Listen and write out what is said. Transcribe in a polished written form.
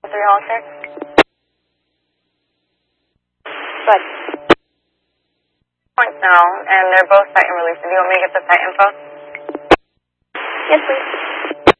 3 all check. Good. Points now, and they're both site and release. Do you want me to get the site info? Yes, please.